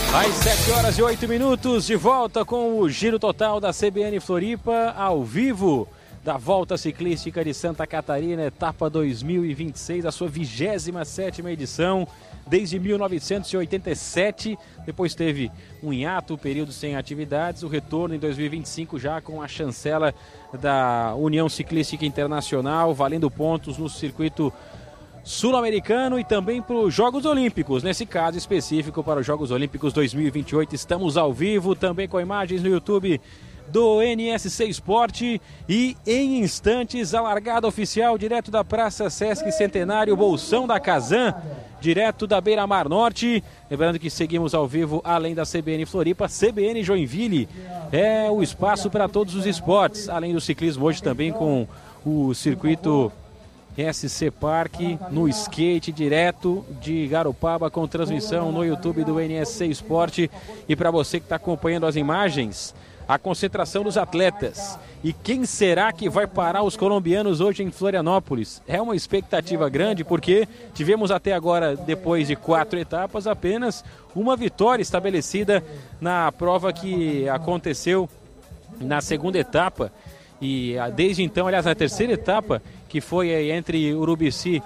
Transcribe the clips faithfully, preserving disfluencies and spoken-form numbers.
Às sete horas e oito minutos, de volta com o Giro Total da C B N Floripa, ao vivo, da Volta Ciclística de Santa Catarina, etapa dois mil e vinte e seis, a sua vigésima sétima edição, desde mil novecentos e oitenta e sete, depois teve um hiato, período sem atividades, o retorno em dois mil e vinte e cinco já com a chancela da União Ciclística Internacional, valendo pontos no circuito sul-americano e também para os Jogos Olímpicos, nesse caso específico para os Jogos Olímpicos dois mil e vinte e oito. Estamos ao vivo, também com imagens no YouTube do N S C Sport e em instantes a largada oficial direto da Praça Sesc Centenário, Bolsão da Kazan, direto da Beira-Mar Norte. Lembrando que seguimos ao vivo além da C B N Floripa, C B N Joinville é o espaço para todos os esportes, além do ciclismo hoje também com o circuito S C Parque no skate direto de Garopaba com transmissão no YouTube do N S C Sport. E para você que está acompanhando as imagens, a concentração dos atletas. E quem será que vai parar os colombianos hoje em Florianópolis? É uma expectativa grande porque tivemos até agora, depois de quatro etapas, apenas uma vitória estabelecida na prova que aconteceu na segunda etapa. E desde então, aliás, na terceira etapa, que foi entre Urubici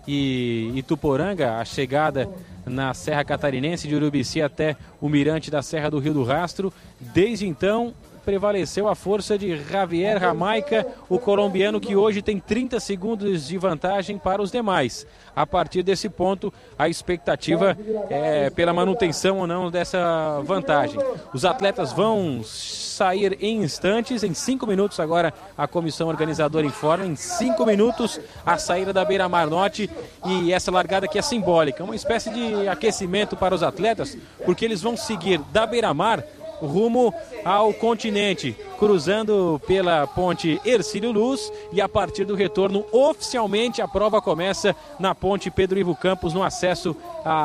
e Ituporanga, a chegada na Serra Catarinense de Urubici até o mirante da Serra do Rio do Rastro, desde então prevaleceu a força de Javier Jamaica, o colombiano que hoje tem trinta segundos de vantagem para os demais. A partir desse ponto, a expectativa é pela manutenção ou não dessa vantagem. Os atletas vão sair em instantes, em cinco minutos agora a comissão organizadora informa, em cinco minutos a saída da Beira-Mar Norte, e essa largada aqui é simbólica, uma espécie de aquecimento para os atletas, porque eles vão seguir da Beira-Mar rumo ao continente, cruzando pela ponte Hercílio Luz, e a partir do retorno, oficialmente a prova começa na ponte Pedro Ivo Campos, no acesso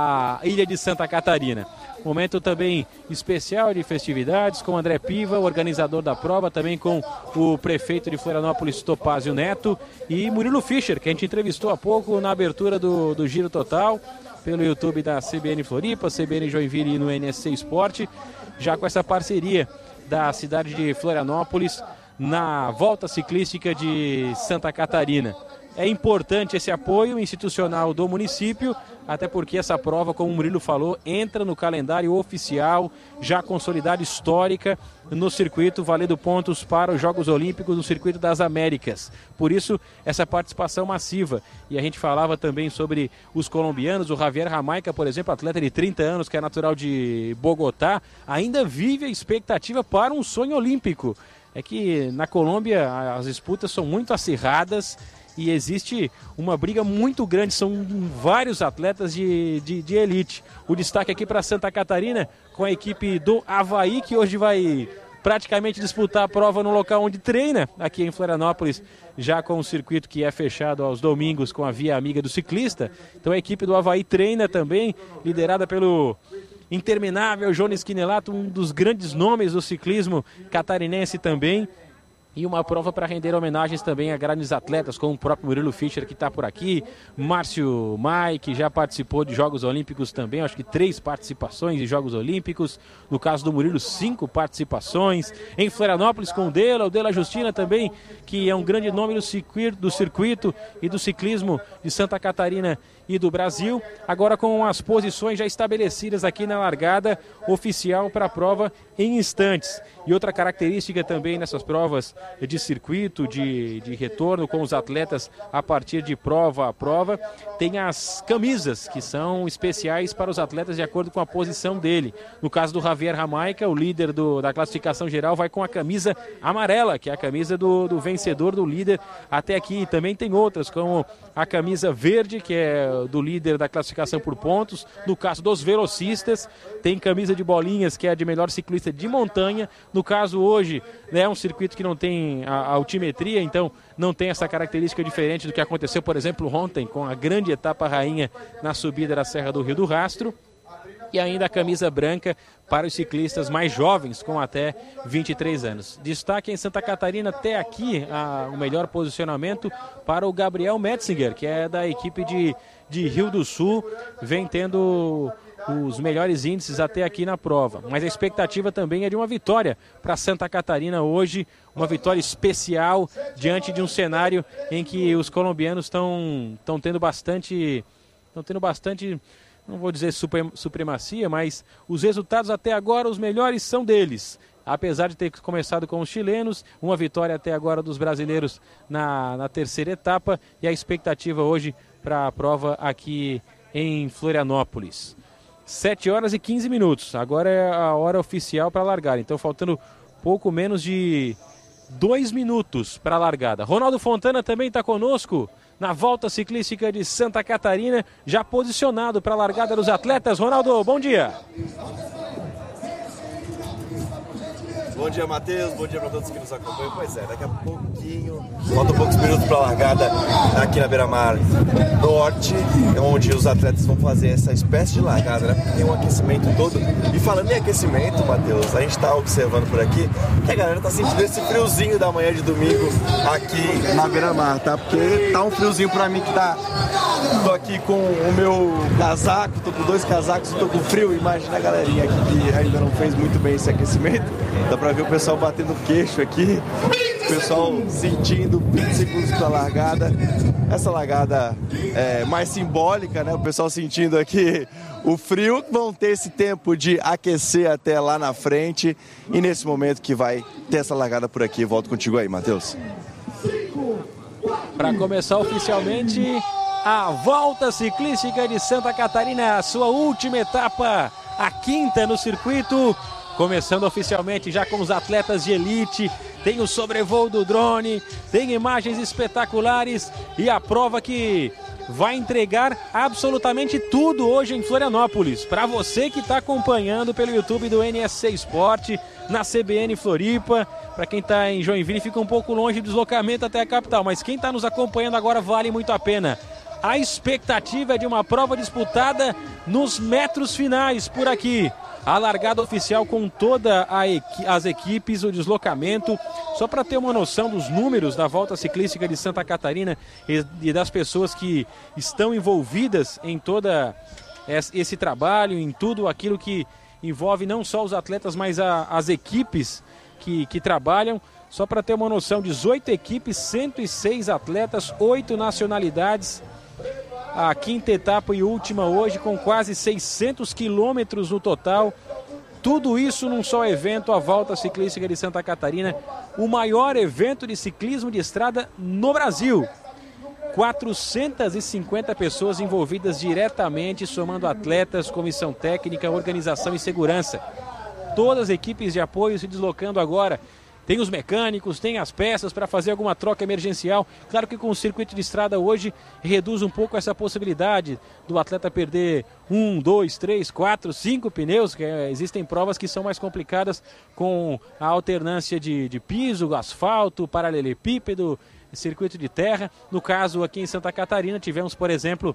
à ilha de Santa Catarina. Momento também especial de festividades com André Piva, o organizador da prova, também com o prefeito de Florianópolis, Topázio Neto, e Murilo Fischer, que a gente entrevistou há pouco na abertura do, do Giro Total, pelo YouTube da C B N Floripa, C B N Joinville e no N S C Sport, já com essa parceria da cidade de Florianópolis na Volta Ciclística de Santa Catarina. É importante esse apoio institucional do município, até porque essa prova, como o Murilo falou, entra no calendário oficial, já consolidada, histórica, no circuito, valendo pontos para os Jogos Olímpicos no Circuito das Américas. Por isso, essa participação massiva. E a gente falava também sobre os colombianos, o Javier Jamaica, por exemplo, atleta de trinta anos, que é natural de Bogotá, ainda vive a expectativa para um sonho olímpico. É que na Colômbia as disputas são muito acirradas, e existe uma briga muito grande, são vários atletas de, de, de elite. O destaque aqui para Santa Catarina, com a equipe do Avaí, que hoje vai praticamente disputar a prova no local onde treina, aqui em Florianópolis, já com o circuito que é fechado aos domingos com a Via Amiga do Ciclista. Então a equipe do Avaí treina também, liderada pelo interminável Jones Quinelato, um dos grandes nomes do ciclismo catarinense também. E uma prova para render homenagens também a grandes atletas, como o próprio Murilo Fischer, que está por aqui, Márcio Mai, que já participou de Jogos Olímpicos também, acho que três participações em Jogos Olímpicos, no caso do Murilo, cinco participações, em Florianópolis com o Dela, o Dela Justina também, que é um grande nome do circuito, do circuito e do ciclismo de Santa Catarina e do Brasil, agora com as posições já estabelecidas aqui na largada oficial para a prova em instantes. E outra característica também nessas provas de circuito, de, de retorno com os atletas a partir de prova a prova, tem as camisas que são especiais para os atletas de acordo com a posição dele. No caso do Javier Jamaica, o líder do, da classificação geral, vai com a camisa amarela, que é a camisa do, do vencedor, do líder até aqui. Também tem outras, como a camisa verde, que é do líder da classificação por pontos. No caso dos velocistas, tem camisa de bolinhas, que é a de melhor ciclista de montanha. No caso hoje, né, é um circuito que não tem a, a altimetria, então não tem essa característica diferente do que aconteceu, por exemplo, ontem, com a grande etapa rainha na subida da Serra do Rio do Rastro. E ainda a camisa branca para os ciclistas mais jovens, com até vinte e três anos. Destaque em Santa Catarina, até aqui, a, o melhor posicionamento para o Gabriel Metzinger, que é da equipe de, de Rio do Sul, vem tendo os melhores índices até aqui na prova. Mas a expectativa também é de uma vitória para Santa Catarina hoje, uma vitória especial diante de um cenário em que os colombianos estão estão tendo bastante, estão tendo bastante, não vou dizer supremacia, mas os resultados até agora, os melhores são deles. Apesar de ter começado com os chilenos, uma vitória até agora dos brasileiros na, na terceira etapa e a expectativa hoje para a prova aqui em Florianópolis. sete horas e quinze minutos, agora é a hora oficial para a largada, então faltando pouco menos de dois minutos para a largada. Ronaldo Fontana também está conosco na volta ciclística de Santa Catarina, já posicionado para a largada dos atletas. Ronaldo, bom dia! Bom dia, Matheus. Bom dia para todos que nos acompanham. Pois é, daqui a pouquinho, faltam poucos minutos para a largada aqui na Beira-Mar Norte, onde os atletas vão fazer essa espécie de largada, né? Tem um aquecimento todo. E falando em aquecimento, Matheus, a gente está observando por aqui que a galera está sentindo esse friozinho da manhã de domingo aqui na Beira-Mar, tá? Porque tá um friozinho para mim que tá... Tô aqui com o meu casaco, tô com dois casacos, tô com frio. Imagina a galerinha aqui que ainda não fez muito bem esse aquecimento. Dá pra ver o pessoal batendo queixo aqui, o pessoal sentindo vinte segundos para a largada. Essa largada é mais simbólica, né? O pessoal sentindo aqui o frio, vão ter esse tempo de aquecer até lá na frente. E nesse momento que vai ter essa largada por aqui, volto contigo aí, Matheus. Para começar oficialmente a volta ciclística de Santa Catarina, a sua última etapa, a quinta no circuito. Começando oficialmente já com os atletas de elite, tem o sobrevoo do drone, tem imagens espetaculares e a prova que vai entregar absolutamente tudo hoje em Florianópolis. Para você que está acompanhando pelo YouTube do N S C Esporte, na C B N Floripa, para quem está em Joinville fica um pouco longe do deslocamento até a capital, mas quem está nos acompanhando agora vale muito a pena. A expectativa é de uma prova disputada nos metros finais por aqui. A largada oficial com todas as equipes, o deslocamento, só para ter uma noção dos números da volta ciclística de Santa Catarina e, e das pessoas que estão envolvidas em todo esse trabalho, em tudo aquilo que envolve não só os atletas, mas a, as equipes que, que trabalham. Só para ter uma noção, dezoito equipes, cento e seis atletas, oito nacionalidades. A quinta etapa e última hoje com quase seiscentos quilômetros no total. Tudo isso num só evento, a Volta Ciclística de Santa Catarina, o maior evento de ciclismo de estrada no Brasil. quatrocentas e cinquenta pessoas envolvidas diretamente, somando atletas, comissão técnica, organização e segurança. Todas as equipes de apoio se deslocando agora. Tem os mecânicos, tem as peças para fazer alguma troca emergencial. Claro que com o circuito de estrada hoje reduz um pouco essa possibilidade do atleta perder um, dois, três, quatro, cinco pneus. Que é, existem provas que são mais complicadas com a alternância de, de piso, asfalto, paralelepípedo, circuito de terra. No caso aqui em Santa Catarina tivemos, por exemplo,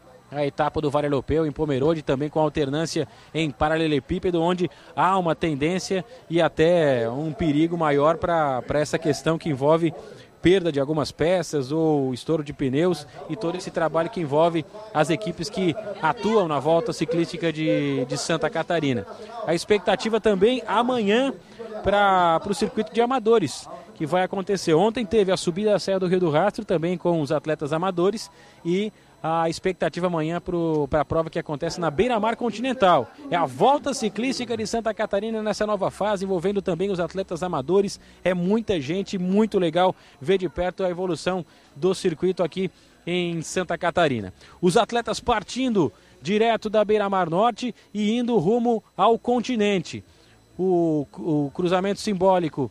a etapa do Vale Europeu em Pomerode, também com alternância em paralelepípedo, onde há uma tendência e até um perigo maior para essa questão que envolve perda de algumas peças ou estouro de pneus e todo esse trabalho que envolve as equipes que atuam na volta ciclística de, de Santa Catarina. A expectativa também amanhã para o circuito de amadores, que vai acontecer. Ontem teve a subida da Serra do Rio do Rastro, também com os atletas amadores, e a expectativa amanhã para a prova que acontece na Beira-Mar Continental. É a volta ciclística de Santa Catarina nessa nova fase, envolvendo também os atletas amadores. É muita gente, muito legal ver de perto a evolução do circuito aqui em Santa Catarina. Os atletas partindo direto da Beira-Mar Norte e indo rumo ao continente. O, o cruzamento simbólico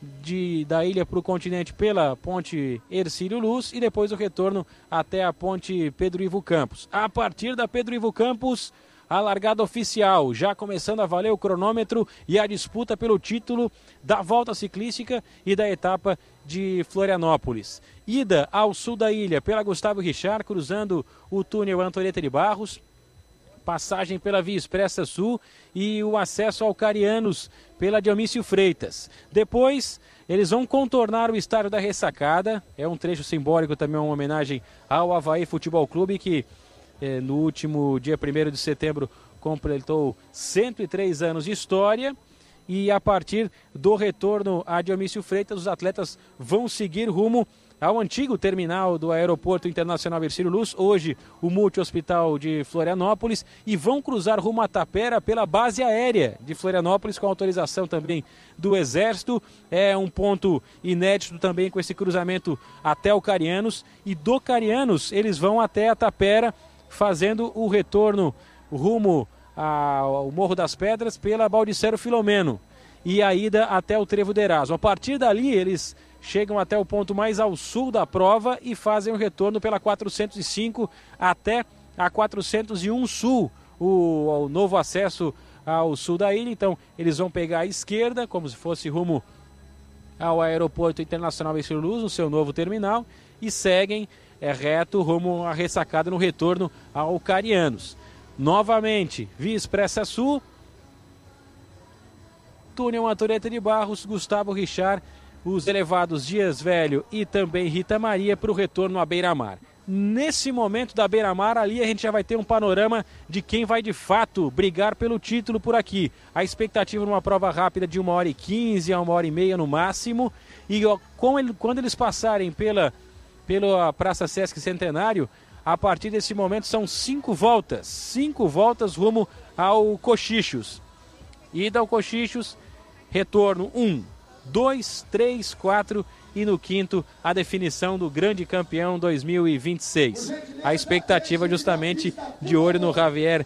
De, da ilha para o continente pela ponte Hercílio Luz e depois o retorno até a ponte Pedro Ivo Campos. A partir da Pedro Ivo Campos, a largada oficial, já começando a valer o cronômetro e a disputa pelo título da volta ciclística e da etapa de Florianópolis. Ida ao sul da ilha pela Gustavo Richard, cruzando o túnel Antonieta de Barros, passagem pela Via Expressa Sul e o acesso ao Carianos pela Dionísio Freitas. Depois, eles vão contornar o Estádio da Ressacada. É um trecho simbólico, também uma homenagem ao Avaí Futebol Clube, que eh, no último dia primeiro de setembro completou cento e três anos de história. E a partir do retorno a Dionísio Freitas, os atletas vão seguir rumo ao antigo terminal do Aeroporto Internacional Hercílio Luz, hoje o Multi-Hospital de Florianópolis, e vão cruzar rumo a Tapera pela base aérea de Florianópolis, com autorização também do Exército. É um ponto inédito também com esse cruzamento até o Carianos, e do Carianos eles vão até a Tapera, fazendo o retorno rumo ao Morro das Pedras pela Baldissero Filomeno e a ida até o Trevo de Eraso. A partir dali eles chegam até o ponto mais ao sul da prova e fazem o retorno pela quatrocentos e cinco até a quatrocentos e um Sul, o, o novo acesso ao sul da ilha. Então eles vão pegar a esquerda, como se fosse rumo ao Aeroporto Internacional Hercílio Luz, no seu novo terminal, e seguem é, reto rumo à ressacada no retorno ao Carianos. Novamente, Via Expressa Sul, Túnel Antonieta de Barros, Gustavo Richard, os elevados Dias Velho e também Rita Maria para o retorno à Beira-Mar. Nesse momento da Beira-Mar, ali a gente já vai ter um panorama de quem vai de fato brigar pelo título por aqui. A expectativa numa prova rápida de uma hora e quinze a uma hora e meia no máximo. E ó, com ele, quando eles passarem pela, pela Praça Sesc Centenário, a partir desse momento são cinco voltas, cinco voltas rumo ao Cochichos. Ida ao Cochichos, retorno um, dois, três, quatro e no quinto a definição do grande campeão dois mil e vinte e seis. A expectativa justamente de olho no Javier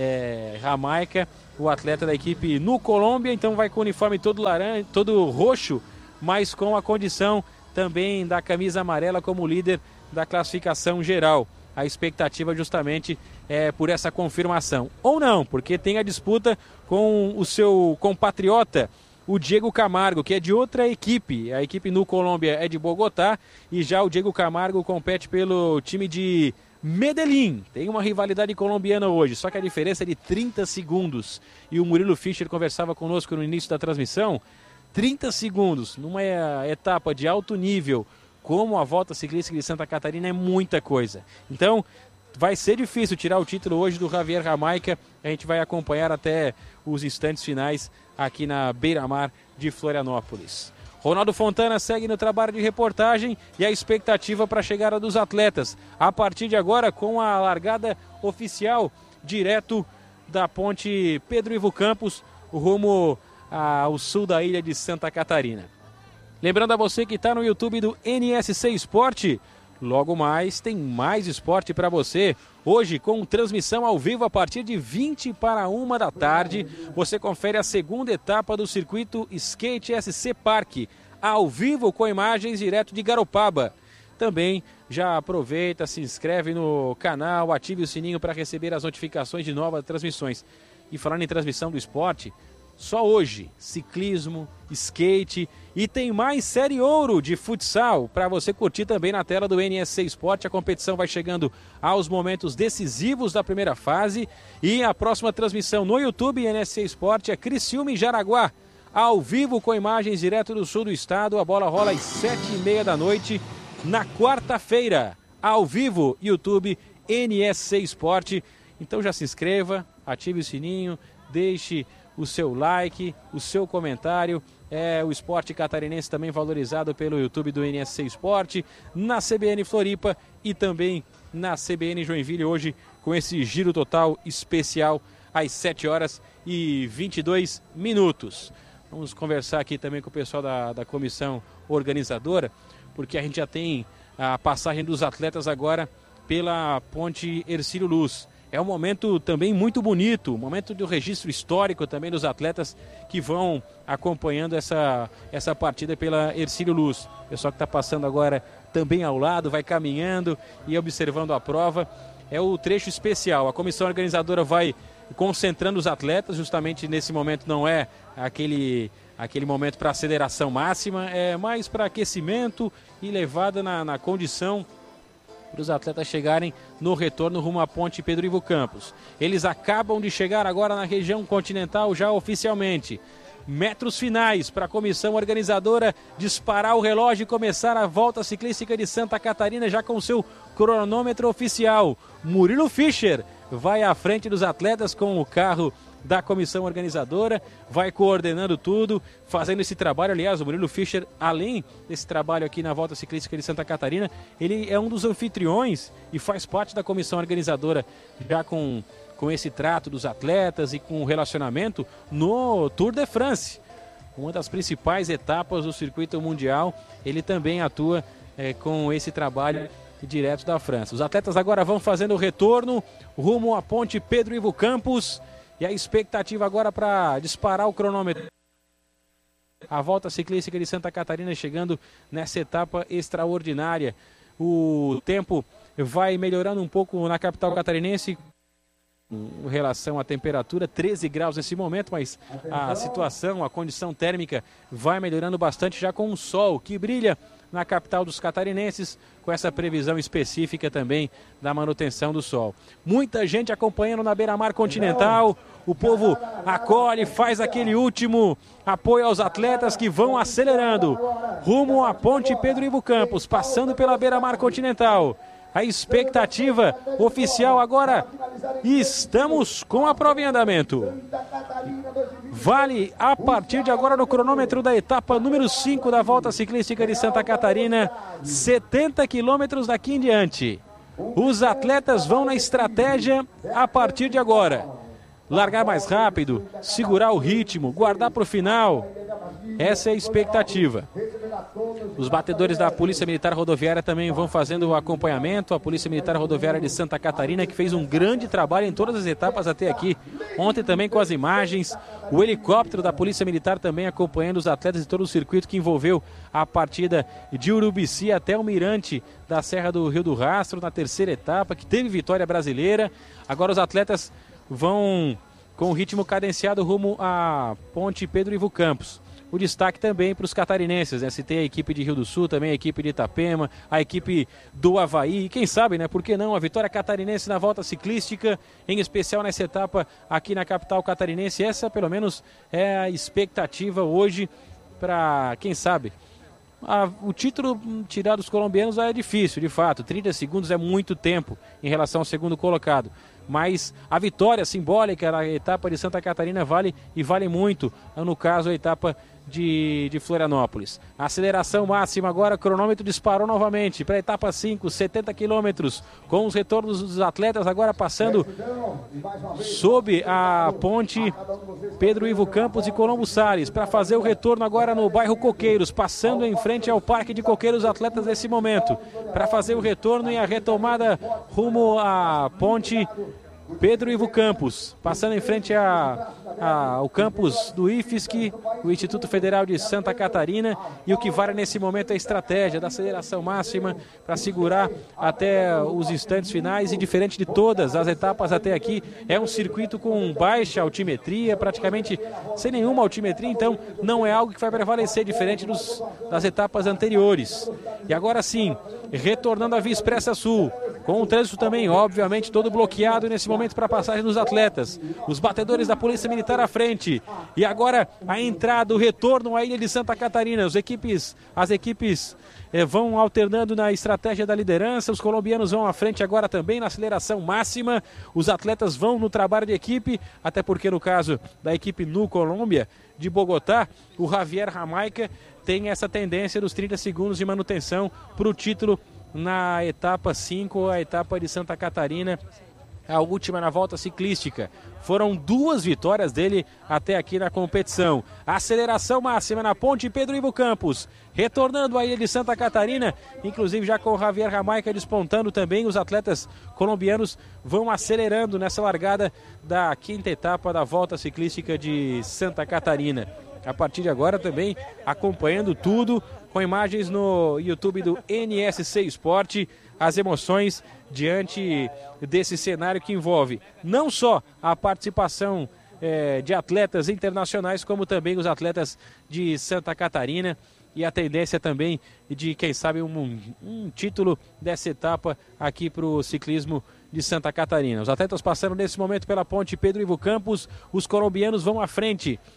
é, Jamaica, o atleta da equipe no Colômbia, então vai com o uniforme todo laranja, todo roxo, mas com a condição também da camisa amarela como líder da classificação geral. A expectativa justamente é por essa confirmação. Ou não, porque tem a disputa com o seu compatriota, o Diego Camargo, que é de outra equipe. A equipe no Colômbia é de Bogotá e já o Diego Camargo compete pelo time de Medellín. Tem uma rivalidade colombiana hoje, só que a diferença é de trinta segundos. E o Murilo Fischer conversava conosco no início da transmissão. trinta segundos numa etapa de alto nível, como a Volta Ciclística de Santa Catarina, é muita coisa. Então, vai ser difícil tirar o título hoje do Javier Jamaica. A gente vai acompanhar até os instantes finais aqui na Beira-Mar de Florianópolis. Ronaldo Fontana segue no trabalho de reportagem e a expectativa para a chegada dos atletas. A partir de agora, com a largada oficial, direto da ponte Pedro Ivo Campos, rumo ao sul da ilha de Santa Catarina. Lembrando a você que está no YouTube do N S C Esporte, logo mais tem mais esporte para você. Hoje, com transmissão ao vivo a partir de vinte para uma da tarde, você confere a segunda etapa do circuito Skate S C Park, ao vivo com imagens direto de Garopaba. Também já aproveita, se inscreve no canal, ative o sininho para receber as notificações de novas transmissões. E falando em transmissão do esporte, só hoje, ciclismo, skate e tem mais Série Ouro de futsal para você curtir também na tela do N S C Esporte. A competição vai chegando aos momentos decisivos da primeira fase e a próxima transmissão no YouTube N S C Esporte é Criciúma e Jaraguá, ao vivo com imagens direto do sul do estado. A bola rola às sete e meia da noite na quarta-feira, ao vivo, YouTube N S C Esporte. Então já se inscreva, ative o sininho, deixe o seu like, o seu comentário. É o esporte catarinense também valorizado pelo YouTube do N S C Esporte, na C B N Floripa e também na C B N Joinville, hoje com esse giro total especial às sete horas e vinte e dois minutos. Vamos conversar aqui também com o pessoal da, da comissão organizadora, porque a gente já tem a passagem dos atletas agora pela ponte Hercílio Luz. É um momento também muito bonito, um momento do registro histórico também dos atletas que vão acompanhando essa, essa partida pela Hercílio Luz. O pessoal que está passando agora também ao lado, vai caminhando e observando a prova. É o trecho especial. A comissão organizadora vai concentrando os atletas, justamente nesse momento não é aquele, aquele momento para aceleração máxima, é mais para aquecimento e levada na, na condição para os atletas chegarem no retorno rumo à ponte Pedro Ivo Campos. Eles acabam de chegar agora na região continental já oficialmente. Metros finais para a comissão organizadora disparar o relógio e começar a Volta Ciclística de Santa Catarina já com seu cronômetro oficial. Murilo Fischer vai à frente dos atletas com o carro da comissão organizadora, vai coordenando tudo, fazendo esse trabalho. Aliás, o Murilo Fischer, além desse trabalho aqui na Volta Ciclística de Santa Catarina, ele é um dos anfitriões e faz parte da comissão organizadora, já com, com esse trato dos atletas e com o relacionamento no Tour de France, uma das principais etapas do circuito mundial. Ele também atua é, com esse trabalho direto da França. Os atletas agora vão fazendo o retorno rumo à ponte Pedro Ivo Campos. E a expectativa agora para disparar o cronômetro. A Volta Ciclística de Santa Catarina chegando nessa etapa extraordinária. O tempo vai melhorando um pouco na capital catarinense em relação à temperatura, treze graus nesse momento, mas a situação, a condição térmica vai melhorando bastante já com o sol que brilha na capital dos catarinenses, com essa previsão específica também da manutenção do sol. Muita gente acompanhando na beira-mar continental, o povo acolhe, faz aquele último apoio aos atletas que vão acelerando rumo à ponte Pedro Ivo Campos, passando pela beira-mar continental. A expectativa oficial agora, estamos com a prova em andamento. Vale a partir de agora no cronômetro da etapa número cinco da Volta Ciclística de Santa Catarina, setenta quilômetros daqui em diante. Os atletas vão na estratégia a partir de agora. Largar mais rápido, segurar o ritmo, guardar para o final. Essa é a expectativa. Os batedores da Polícia Militar Rodoviária também vão fazendo o acompanhamento. A Polícia Militar Rodoviária de Santa Catarina, que fez um grande trabalho em todas as etapas até aqui. Ontem também com as imagens. O helicóptero da Polícia Militar também acompanhando os atletas de todo o circuito que envolveu a partida de Urubici até o Mirante da Serra do Rio do Rastro, na terceira etapa, que teve vitória brasileira. Agora os atletas vão com o ritmo cadenciado rumo à ponte Pedro Ivo Campos. O destaque também para os catarinenses, né? Se tem a equipe de Rio do Sul, também a equipe de Itapema, a equipe do Avaí, e quem sabe, né? Por que não? A vitória catarinense na Volta Ciclística, em especial nessa etapa aqui na capital catarinense. Essa, pelo menos, é a expectativa hoje para, quem sabe, a, o título tirado dos colombianos é difícil, de fato. trinta segundos é muito tempo em relação ao segundo colocado. Mas a vitória simbólica na etapa de Santa Catarina vale e vale muito, no caso a etapa de, de Florianópolis. Aceleração máxima agora, cronômetro disparou novamente para a etapa cinco, setenta quilômetros, com os retornos dos atletas agora passando sob a ponte Pedro Ivo Campos e Colombo Salles, para fazer o retorno agora no bairro Coqueiros, passando em frente ao Parque de Coqueiros, os atletas nesse momento, para fazer o retorno e a retomada rumo à ponte Pedro Ivo Campos, passando em frente a, a, ao campus do I F S C, o Instituto Federal de Santa Catarina, e o que vale nesse momento é a estratégia da aceleração máxima para segurar até os instantes finais, e diferente de todas as etapas até aqui, é um circuito com baixa altimetria, praticamente sem nenhuma altimetria, então não é algo que vai prevalecer, diferente dos, das etapas anteriores. E agora sim, retornando à Via Expressa Sul, com o trânsito também, obviamente, todo bloqueado nesse momento para a passagem dos atletas. Os batedores da Polícia Militar à frente. E agora a entrada, o retorno à ilha de Santa Catarina. As equipes, as equipes eh, vão alternando na estratégia da liderança. Os colombianos vão à frente agora também na aceleração máxima. Os atletas vão no trabalho de equipe, até porque no caso da equipe Nu Colômbia de Bogotá, o Javier Jamaica tem essa tendência dos trinta segundos de manutenção para o título na etapa cinco, a etapa de Santa Catarina, a última na Volta Ciclística. Foram duas vitórias dele até aqui na competição. Aceleração máxima na ponte Pedro Ivo Campos, retornando a ilha de Santa Catarina, inclusive já com o Javier Jamaica despontando também. Os atletas colombianos vão acelerando nessa largada da quinta etapa da Volta Ciclística de Santa Catarina. A partir de agora também acompanhando tudo com imagens no YouTube do N S C Esporte, as emoções diante desse cenário que envolve não só a participação eh, de atletas internacionais, como também os atletas de Santa Catarina, e a tendência também de, quem sabe, um, um título dessa etapa aqui para o ciclismo de Santa Catarina. Os atletas passando nesse momento pela ponte Pedro Ivo Campos, os colombianos vão à frente.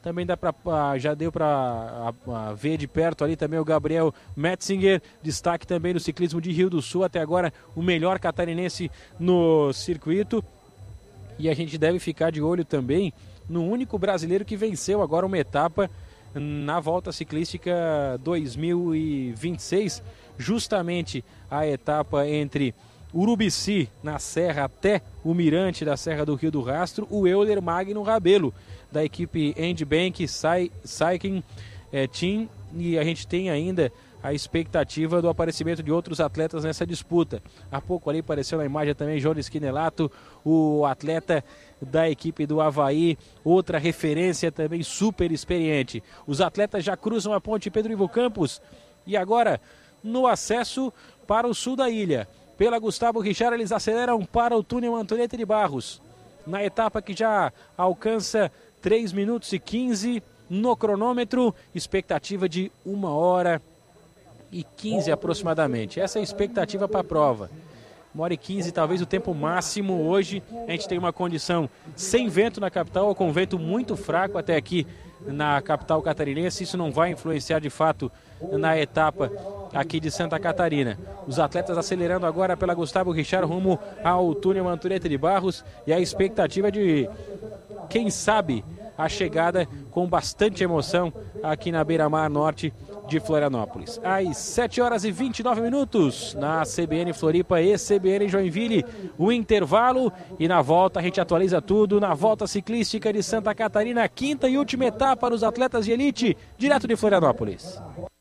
também dá pra, já deu para ver de perto ali também o Gabriel Metzinger, destaque também do ciclismo de Rio do Sul, até agora o melhor catarinense no circuito. E a gente deve ficar de olho também no único brasileiro que venceu agora uma etapa na Volta Ciclística dois mil e vinte e seis, justamente a etapa entre Urubici, na Serra, até o Mirante da Serra do Rio do Rastro, o Euler Magno Rabelo, da equipe Endbank Cycling é, Team, e a gente tem ainda a expectativa do aparecimento de outros atletas nessa disputa. Há pouco ali apareceu na imagem também Jones Quinelato, o atleta da equipe do Avaí, outra referência também super experiente. Os atletas já cruzam a ponte Pedro Ivo Campos e agora no acesso para o sul da ilha. Pela Gustavo Richard, eles aceleram para o túnel Antonieta de Barros. Na etapa que já alcança três minutos e quinze no cronômetro, expectativa de uma hora e quinze aproximadamente. Essa é a expectativa para a prova. uma hora e quinze, talvez o tempo máximo hoje. A gente tem uma condição sem vento na capital, ou com vento muito fraco até aqui na capital catarinense. Isso não vai influenciar de fato na etapa aqui de Santa Catarina. Os atletas acelerando agora pela Gustavo Richard rumo ao túnel Antonieta de Barros, e a expectativa de, quem sabe, a chegada com bastante emoção aqui na Beira-Mar Norte de Florianópolis. Às sete horas e vinte e nove minutos na C B N Floripa e C B N Joinville, o intervalo, e na volta a gente atualiza tudo na Volta Ciclística de Santa Catarina, quinta e última etapa para os atletas de elite, direto de Florianópolis.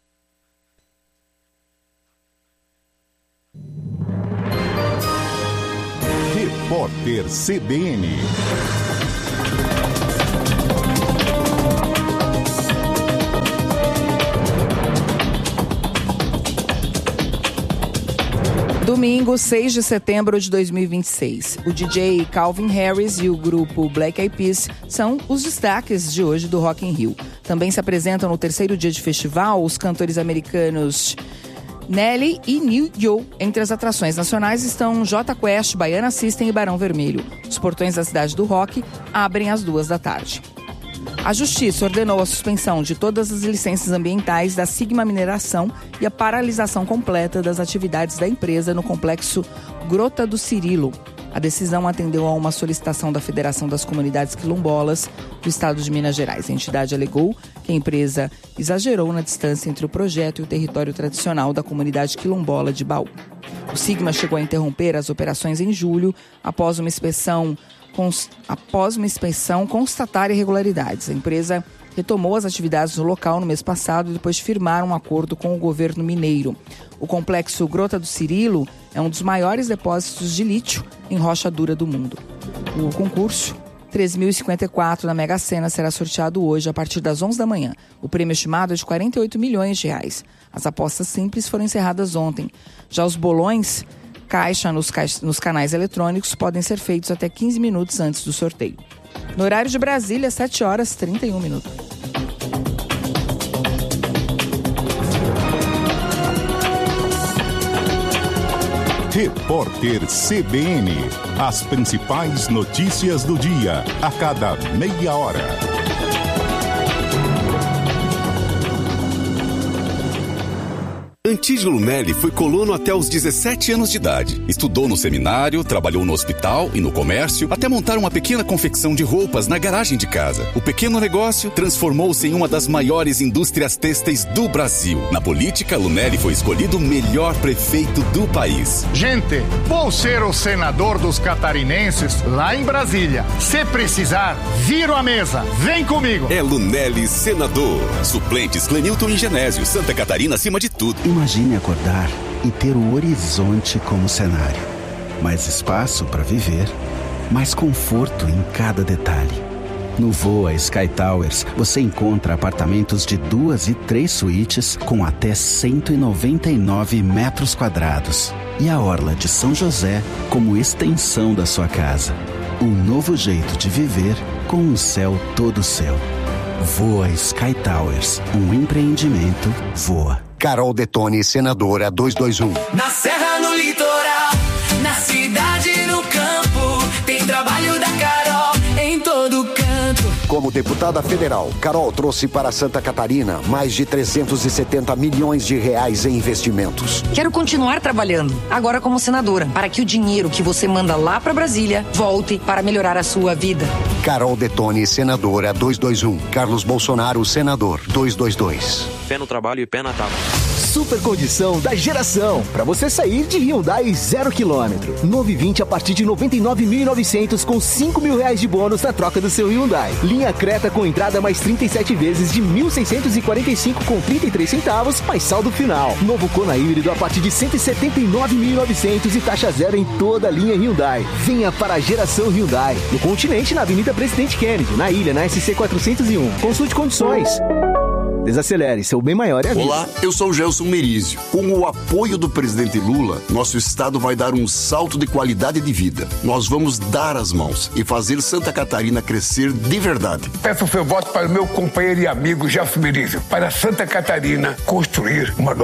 Repórter C B N. Domingo, seis de setembro de dois mil e vinte e seis. O D J Calvin Harris e o grupo Black Eyed Peas são os destaques de hoje do Rock in Rio. Também se apresentam no terceiro dia de festival os cantores americanos Nelly e New Joe. Entre as atrações nacionais estão Jota Quest, Baiana System e Barão Vermelho. Os portões da Cidade do Rock abrem às duas da tarde. A Justiça ordenou a suspensão de todas as licenças ambientais da Sigma Mineração e a paralisação completa das atividades da empresa no complexo Grota do Cirilo. A decisão atendeu a uma solicitação da Federação das Comunidades Quilombolas do Estado de Minas Gerais. A entidade alegou que a empresa exagerou na distância entre o projeto e o território tradicional da comunidade quilombola de Baú. O Sigma chegou a interromper as operações em julho após uma inspeção Após uma inspeção constatar irregularidades. A empresa retomou as atividades no local no mês passado, depois de firmar um acordo com o governo mineiro. O complexo Grota do Cirilo é um dos maiores depósitos de lítio em rocha dura do mundo. O concurso três mil e cinquenta e quatro da Mega Sena será sorteado hoje a partir das onze da manhã. O prêmio estimado é de quarenta e oito milhões de reais. As apostas simples foram encerradas ontem. Já os bolões caixa nos, ca... nos canais eletrônicos podem ser feitos até quinze minutos antes do sorteio. No horário de Brasília, sete horas e trinta e um minutos. Repórter C B N. As principais notícias do dia, a cada meia hora. Antídio Lunelli foi colono até os dezessete anos de idade. Estudou no seminário, trabalhou no hospital e no comércio, até montar uma pequena confecção de roupas na garagem de casa. O pequeno negócio transformou-se em uma das maiores indústrias têxteis do Brasil. Na política, Lunelli foi escolhido o melhor prefeito do país. Gente, vou ser o senador dos catarinenses lá em Brasília. Se precisar, viro a mesa. Vem comigo. É Lunelli senador. Suplentes Clenilton e Genésio. Santa Catarina acima de tudo. Imagine acordar e ter o horizonte como cenário. Mais espaço para viver, mais conforto em cada detalhe. No Voa Sky Towers, você encontra apartamentos de duas e três suítes com até cento e noventa e nove metros quadrados. E a orla de São José como extensão da sua casa. Um novo jeito de viver com um céu todo seu. Voa Sky Towers, um empreendimento Voa. Carol Detone, senadora duzentos e vinte e um. Na serra, no litoral, na cidade, no campo, tem trabalho da Carol em todo canto. Como deputada federal, Carol trouxe para Santa Catarina mais de trezentos e setenta milhões de reais em investimentos. Quero continuar trabalhando, agora como senadora, para que o dinheiro que você manda lá para Brasília volte para melhorar a sua vida. Carol Detoni, senadora dois dois um. Carlos Bolsonaro, senador dois dois dois. Fé no trabalho e pé na tábua. Super condição da geração, para você sair de Hyundai zero quilômetro. Novo i vinte a partir de noventa e nove mil e novecentos com cinco mil reais de bônus na troca do seu Hyundai. Linha Creta com entrada mais trinta e sete vezes de mil seiscentos e quarenta e cinco com trinta e três centavos, mais saldo final. Novo Kona híbrido a partir de cento e setenta e nove mil e novecentos e taxa zero em toda a linha Hyundai. Venha para a geração Hyundai. No continente, na Avenida Presidente Kennedy, na ilha, na S C quatrocentos e um. Consulte condições. Desacelere, seu bem maior é a vida. Olá, eu sou o Gelson Merizio. Com o apoio do presidente Lula, nosso estado vai dar um salto de qualidade de vida. Nós vamos dar as mãos e fazer Santa Catarina crescer de verdade. Peço o seu voto para o meu companheiro e amigo Gelson Merizio, para Santa Catarina construir uma